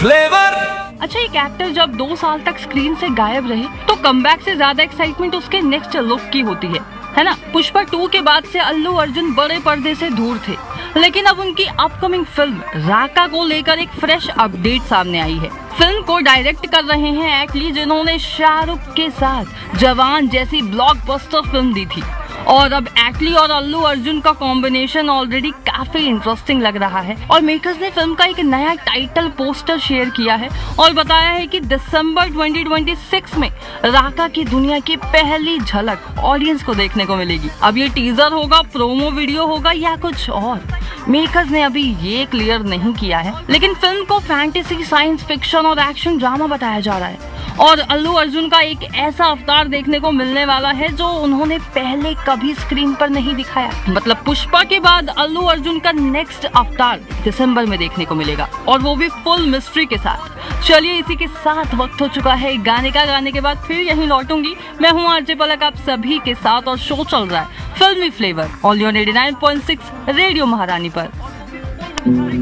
Flavour. अच्छा, एक actor जब 2 साल तक स्क्रीन से गायब रहे तो कमबैक से ज्यादा एक्साइटमेंट उसके नेक्स्ट लुक की होती है ना। पुष्पा 2 के बाद से अल्लू अर्जुन बड़े पर्दे से दूर थे, लेकिन अब उनकी अपकमिंग फिल्म राका को लेकर एक फ्रेश अपडेट सामने आई है। फिल्म को डायरेक्ट कर रहे हैं एटली, जिन्होंने शाहरुख के साथ जवान जैसी ब्लॉकबस्टर फिल्म दी थी। और अब एटली और अल्लू अर्जुन का कॉम्बिनेशन ऑलरेडी काफी इंटरेस्टिंग लग रहा है और मेकर्स ने फिल्म का एक नया टाइटल पोस्टर शेयर किया है और बताया है कि दिसंबर 2026 में राका की दुनिया की पहली झलक ऑडियंस को देखने को मिलेगी। अब ये टीजर होगा, प्रोमो वीडियो होगा या कुछ और, मेकर्स ने अभी ये क्लियर नहीं किया है, लेकिन फिल्म को फैंटेसी, साइंस फिक्शन और एक्शन ड्रामा बताया जा रहा है और अल्लू अर्जुन का एक ऐसा अवतार देखने को मिलने वाला है जो उन्होंने पहले कभी स्क्रीन पर नहीं दिखाया। मतलब पुष्पा के बाद अल्लू अर्जुन का नेक्स्ट अवतार दिसंबर में देखने को मिलेगा और वो भी फुल मिस्ट्री के साथ। चलिए, इसी के साथ वक्त हो चुका है गाने का। गाने के बाद फिर यहीं लौटूंगी। मैं हूँ आरजे पलक आप सभी के साथ और शो चल रहा है फिल्मी फ्लेवर ऑन 89.6 रेडियो महारानी पर।